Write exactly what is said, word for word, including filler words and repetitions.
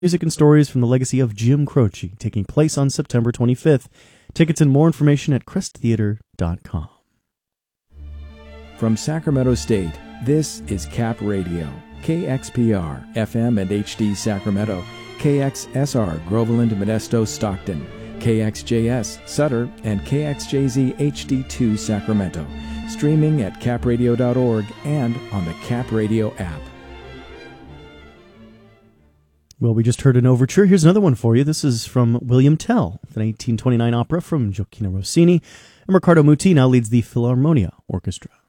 Music and stories from the legacy of Jim Croce, taking place on September twenty-fifth. Tickets and more information at crest theater dot com. From Sacramento State, this is Cap Radio, K X P R, F M and H D Sacramento, K X S R, Groveland, Modesto, Stockton, K X J S, Sutter, and K X J Z H D two, Sacramento. Streaming at cap radio dot org and on the Cap Radio app. Well, we just heard an overture. Here's another one for you. This is from William Tell, the nineteen twenty-nine opera from Gioacchino Rossini, and Riccardo Muti now leads the Philharmonia Orchestra.